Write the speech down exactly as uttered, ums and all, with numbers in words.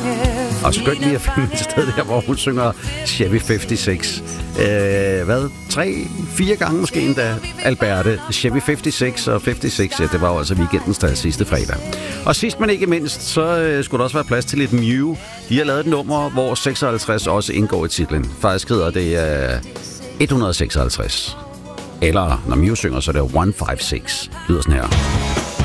Og skønt lige at finde et sted der, hvor hun synger Chevy femoghalvtreds. Øh, hvad? Tre, fire gange måske endda, Alberte. Chevy femoghalvtreds og femoghalvtreds, ja, det var jo altså weekendens der sidste fredag. Og sidst men ikke mindst, så øh, skulle der også være plads til lidt Mew. De har lavet et nummer, hvor seksoghalvtreds også indgår i titlen. Faktisk hedder det øh, et hundrede seksoghalvtreds. Eller når Mew synger, så er det et hundrede femoghalvtreds. Lyder sådan her.